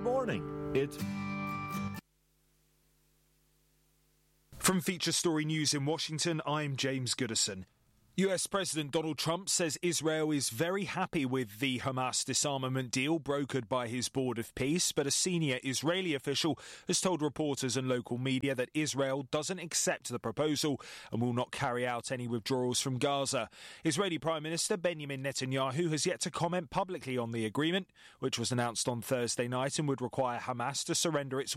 morning. It's From Feature Story News in Washington, I'm James Goodison. US President Donald Trump says Israel is very happy with the Hamas disarmament deal brokered by his Board of Peace, but a senior Israeli official has told reporters and local media that Israel doesn't accept the proposal and will not carry out any withdrawals from Gaza. Israeli Prime Minister Benjamin Netanyahu has yet to comment publicly on the agreement, which was announced on Thursday night and would require Hamas to surrender its